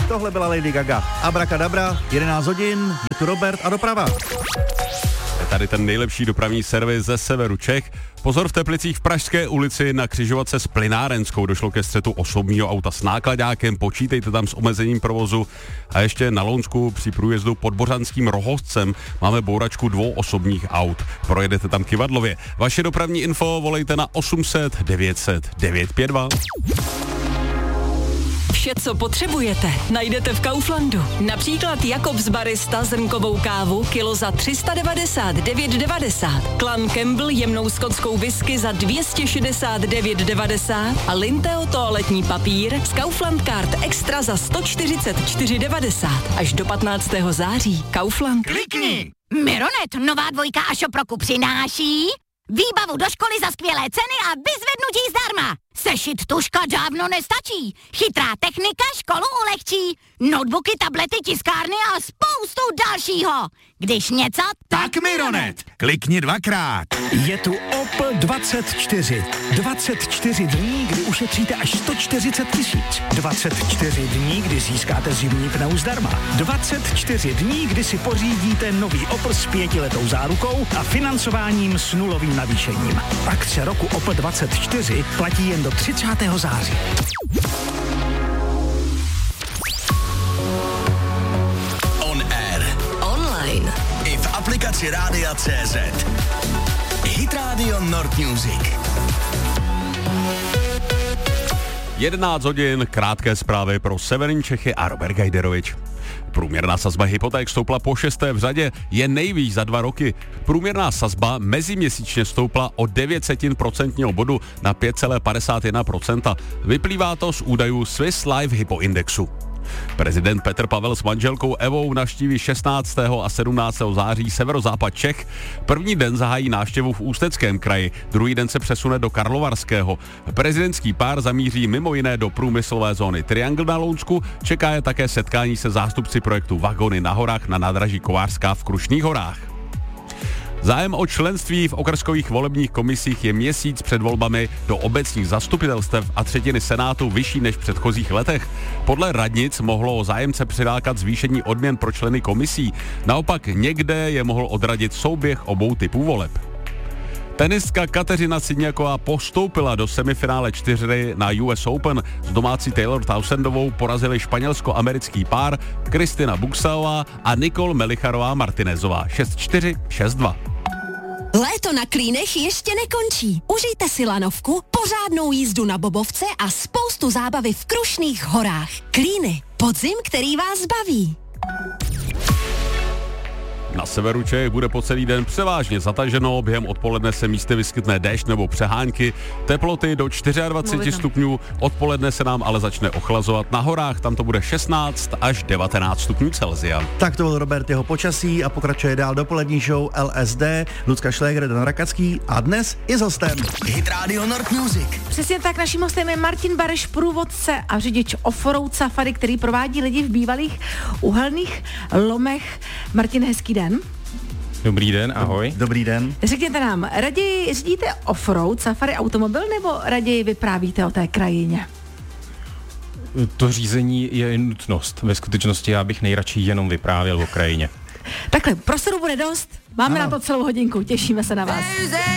Tohle byla Lady Gaga. Abracadabra, 11 hodin, je tu Robert a doprava. Tady ten nejlepší dopravní servis ze severu Čech. Pozor, v Teplicích v Pražské ulici na křižovatce s Plynárenskou došlo ke střetu osobního auta s nákladákem, počítejte tam s omezením provozu. A ještě na Lounsku při průjezdu pod Bořanským Rohostcem máme bouračku 2 osobních aut. Projedete tam kyvadlově. Vaše dopravní info volejte na 800 900 952. Vše, co potřebujete, najdete v Kauflandu. Například Jakobs Barista zrnkovou kávu kilo za 399,90. Clan Campbell jemnou skotskou whisky za 269,90 a Linteo toaletní papír z Kaufland Card Extra za 144,90. Až do 15. září. Kaufland. Klikni! Mironet, nová dvojka a šoproku přináší výbavu do školy za skvělé ceny a vyzvednutí zdarma. Sešit tužka dávno nestačí. Chytrá technika školu ulehčí. Notebooky, tablety, tiskárny a spoustu dalšího. Když něco, tak Mironet. Klikni 2krát. Je tu Opel 24. 24 dní, kdy ušetříte až 140 000. 24 dní, kdy získáte zimní pneu zdarma. 24 dní, kdy si pořídíte nový Opel s 5letou zárukou a financováním s nulovým navýšením. Akce roku Opel 24 platí jen do 30. září. On air. Online. I v aplikaci Rádia CZ. Hit Radio Nord Music. 11 hodin, krátké zprávy pro severní Čechy a Robert Gajderovič. Průměrná sazba hypoték stoupla po 6. v řadě, je nejvíc za 2 roky. Průměrná sazba meziměsíčně stoupla o 0,9% bodu na 5,51%. Vyplývá to z údajů Swiss Life Hypo Indexu. Prezident Petr Pavel s manželkou Evou navštíví 16. a 17. září severozápad Čech. První den zahájí návštěvu v Ústeckém kraji, druhý den se přesune do Karlovarského. Prezidentský pár zamíří mimo jiné do průmyslové zóny Triangle na Lounsku, čeká je také setkání se zástupci projektu Vagony na horách na nádraží Kovářská v Krušných horách. Zájem o členství v okrskových volebních komisích je měsíc před volbami do obecních zastupitelstev a 1/3 senátu vyšší než v předchozích letech. Podle radnic mohlo zájemce přilákat zvýšení odměn pro členy komisí, naopak někde je mohl odradit souběh obou typů voleb. Tenistka Kateřina Siniaková postoupila do semifinále 4 na US Open. S domácí Taylor Townsendovou porazili španělsko-americký pár Kristina Buxaová a Nicole Melicharová Martinezová 6-4, 6-2. Léto na Klínech ještě nekončí. Užijte si lanovku, pořádnou jízdu na bobovce a spoustu zábavy v Krušných horách. Klíny, podzim, který vás baví. Na severu Čech bude po celý den převážně zataženo, během odpoledne se místy vyskytne déšť nebo přehánky, teploty do 24 stupňů, odpoledne se nám ale začne ochlazovat na horách, tam to bude 16 až 19 stupňů Celsia. Tak to byl Robert, jeho počasí a pokračuje dál dopolední show LSD, Lucka Šléger, Dan Rakacký a dnes i s hostem. Hit Radio Nord Music. Přesně tak, naším hostem je Martin Bareš, průvodce a řidič offroad safari, který provádí lidi v bývalých uhelných lomech. Martin, hezký den. Dobrý den, ahoj. Dobrý den. Řekněte nám, raději řídíte offroad safari automobil nebo raději vyprávíte o té krajině? To řízení je nutnost. Ve skutečnosti já bych nejradši jenom vyprávěl o krajině. Takhle, prostoru bude dost, máme na to celou hodinku, těšíme se na vás.